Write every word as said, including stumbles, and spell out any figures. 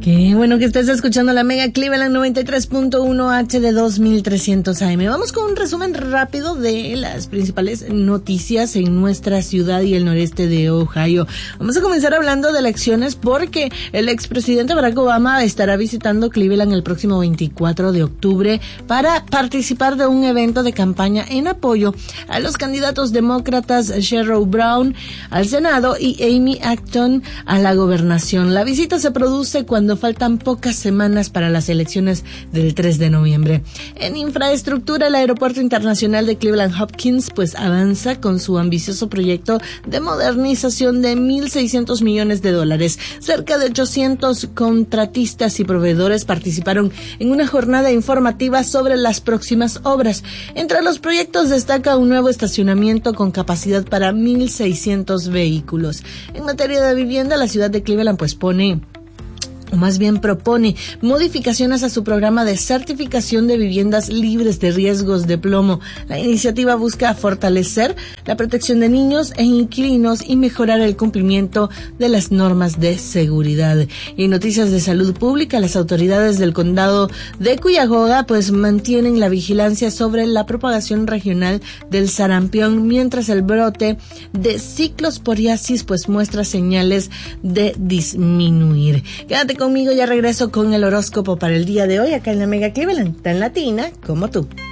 Qué bueno que estés escuchando la Mega Cleveland noventa y tres punto uno H de dos mil trescientos A M. Vamos con un resumen rápido de las principales noticias en nuestra ciudad y el noreste de Ohio. Vamos a comenzar hablando de elecciones porque el expresidente Barack Obama estará visitando Cleveland el próximo veinticuatro de octubre para participar de un evento de campaña en apoyo a los candidatos demócratas Sherrod Brown al Senado y Amy Acton a la gobernación. La visita se produce cuando faltan pocas semanas para las elecciones del tres de noviembre. En infraestructura, el Aeropuerto Internacional de Cleveland Hopkins pues avanza con su ambicioso proyecto de modernización de mil seiscientos millones de dólares. Cerca de ochocientos contratistas y proveedores participaron en una jornada informativa sobre las próximas obras. Entre los proyectos destaca un nuevo estacionamiento con capacidad para mil seiscientos vehículos. En materia de vivienda, la ciudad de Cleveland pues pone o más bien propone modificaciones a su programa de certificación de viviendas libres de riesgos de plomo. La iniciativa busca fortalecer la protección de niños e inquilinos y mejorar el cumplimiento de las normas de seguridad. Y en noticias de salud pública, las autoridades del condado de Cuyahoga pues mantienen la vigilancia sobre la propagación regional del sarampión, mientras el brote de ciclosporiasis pues muestra señales de disminuir. Quédate conmigo, ya regreso con el horóscopo para el día de hoy acá en la Mega Cleveland, tan latina como tú.